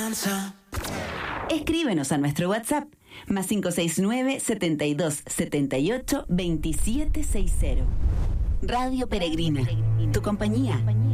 esperanza. Escríbenos a nuestro WhatsApp más 569 72 78 2760. Radio Peregrina, tu compañía.